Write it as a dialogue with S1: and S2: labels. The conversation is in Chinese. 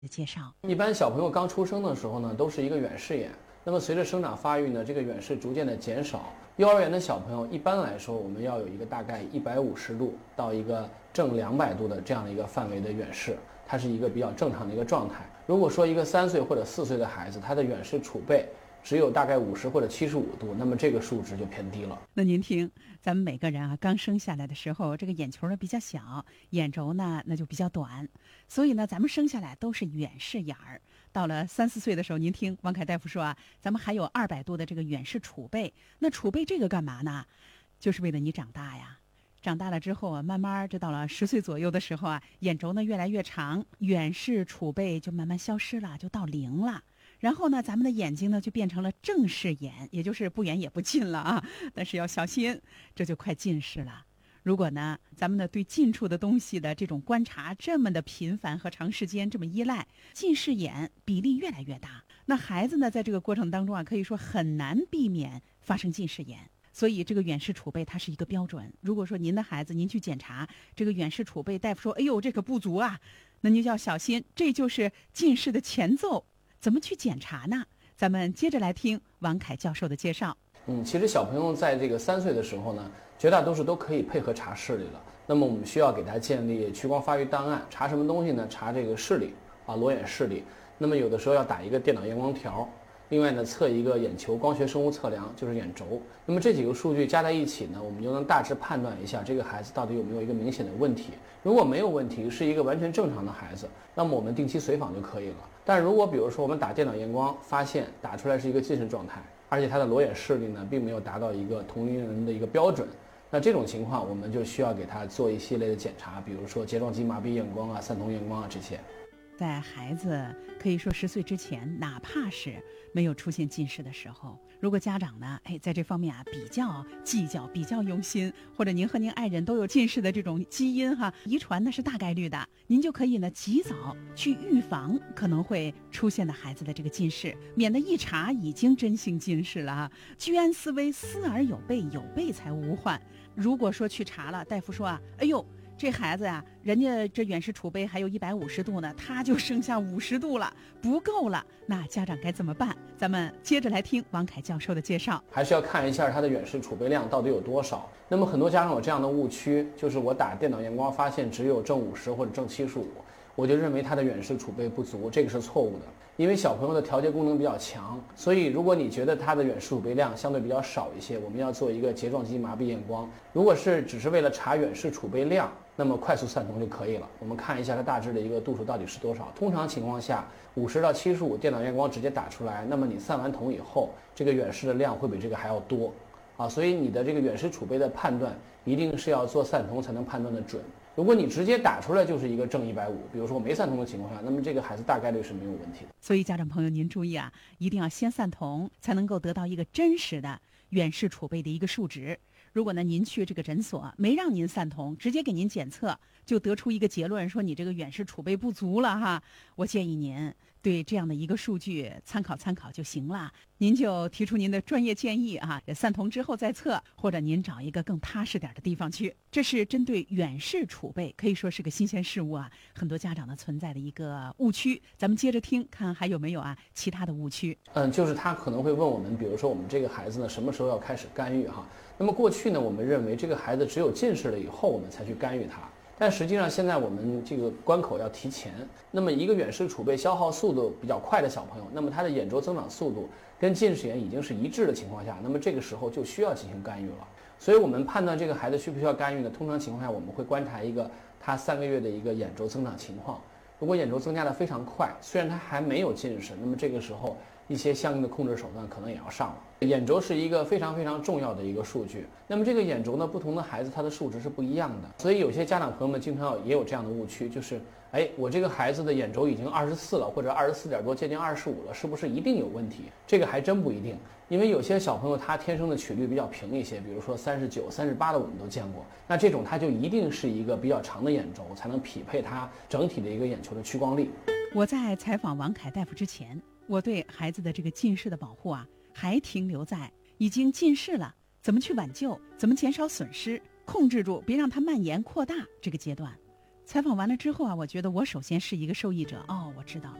S1: 介绍。
S2: 一般小朋友刚出生的时候呢，都是一个远视眼。那么随着生长发育呢，这个远视逐渐的减少。幼儿园的小朋友一般来说，我们要有一个大概150度到一个正200度的这样的一个范围的远视，它是一个比较正常的一个状态。如果说一个3岁或者4岁的孩子，他的远视储备只有大概50或者75度，那么这个数值就偏低了。
S1: 那您听，咱们每个人啊，刚生下来的时候，这个眼球呢比较小，眼轴呢那就比较短，所以呢，咱们生下来都是远视眼儿。到了3、4岁的时候，您听王凯大夫说啊，咱们还有200度的这个远视储备。那储备这个干嘛呢？就是为了你长大呀。长大了之后啊，慢慢这到了10岁左右的时候啊，眼轴呢越来越长，远视储备就慢慢消失了，就到0了。然后呢，咱们的眼睛呢就变成了正视眼，也就是不远也不近了啊。但是要小心，这就快近视了。如果呢，咱们的对近处的东西的这种观察这么的频繁和长时间这么依赖，近视眼比例越来越大。那孩子呢，在这个过程当中啊，可以说很难避免发生近视眼。所以这个远视储备它是一个标准。如果说您的孩子您去检查这个远视储备，大夫说，哎呦，这可不足啊，那您就要小心，这就是近视的前奏。怎么去检查呢？咱们接着来听王凯教授的介绍。
S2: 其实小朋友在这个3岁的时候呢，绝大多数都可以配合查视力了。那么我们需要给他建立屈光发育档案，查什么东西呢？查这个视力啊，裸眼视力。那么有的时候要打一个电脑验光条，另外呢测一个眼球光学生物测量，就是眼轴。那么这几个数据加在一起呢，我们就能大致判断一下这个孩子到底有没有一个明显的问题。如果没有问题，是一个完全正常的孩子，那么我们定期随访就可以了。但如果比如说我们打电脑验光发现打出来是一个近视状态，而且他的裸眼视力呢并没有达到一个同龄人的一个标准，那这种情况我们就需要给他做一系列的检查，比如说睫状肌麻痹验光啊、散瞳验光啊这些。
S1: 在孩子可以说10岁之前，哪怕是没有出现近视的时候，如果家长呢，在这方面啊比较计较、比较用心，或者您和您爱人都有近视的这种基因哈，遗传那是大概率的，您就可以呢及早去预防可能会出现的孩子的这个近视，免得一查已经真性近视了哈。居安思危，思而有备，有备才无患。如果说去查了，大夫说啊，哎呦，这孩子呀，人家这远视储备还有150度呢，他就剩下50度了，不够了。那家长该怎么办？咱们接着来听王凯教授的介绍。
S2: 还是要看一下他的远视储备量到底有多少。那么很多家长有这样的误区，就是我打电脑验光发现只有正50或者正75，我就认为他的远视储备不足，这个是错误的。因为小朋友的调节功能比较强，所以如果你觉得他的远视储备量相对比较少一些，我们要做一个睫状肌麻痹验光。如果是只是为了查远视储备量，那么快速散瞳就可以了。我们看一下它大致的一个度数到底是多少。通常情况下，50到75电脑验光直接打出来，那么你散完瞳以后，这个远视的量会比这个还要多啊。所以你的这个远视储备的判断一定是要做散瞳才能判断的准。如果你直接打出来就是一个正150，比如说我没散瞳的情况下，那么这个孩子大概率是没有问题的。
S1: 所以家长朋友您注意啊，一定要先散瞳，才能够得到一个真实的远视储备的一个数值。如果呢您去这个诊所没让您散瞳，直接给您检测，就得出一个结论说你这个远视储备不足了哈，我建议您对这样的一个数据参考参考就行了。您就提出您的专业建议啊，散瞳之后再测，或者您找一个更踏实点的地方去。这是针对远视储备，可以说是个新鲜事物啊，很多家长呢存在的一个误区。咱们接着听看还有没有啊其他的误区。
S2: 就是他可能会问我们，比如说我们这个孩子呢什么时候要开始干预哈？那么过去呢，我们认为这个孩子只有近视了以后我们才去干预他。但实际上现在我们这个关口要提前。那么一个远视储备消耗速度比较快的小朋友，那么他的眼轴增长速度跟近视眼已经是一致的情况下，那么这个时候就需要进行干预了。所以我们判断这个孩子需不需要干预呢？通常情况下我们会观察一个他3个月的一个眼轴增长情况。如果眼轴增加的非常快，虽然他还没有近视，那么这个时候一些相应的控制手段可能也要上了。眼轴是一个非常非常重要的一个数据。那么这个眼轴呢，不同的孩子他的数值是不一样的，所以有些家长朋友们经常也有这样的误区，就是我这个孩子的眼轴已经24了，或者24点多，接近25了，是不是一定有问题？这个还真不一定，因为有些小朋友他天生的曲率比较平一些，比如说39、38的我们都见过，那这种他就一定是一个比较长的眼轴，才能匹配他整体的一个眼球的屈光力。
S1: 我在采访王凯大夫之前，我对孩子的这个近视的保护啊，还停留在已经近视了，怎么去挽救，怎么减少损失，控制住别让它蔓延扩大这个阶段。 采访完了之后啊，我觉得我首先是一个受益者。哦，我知道了。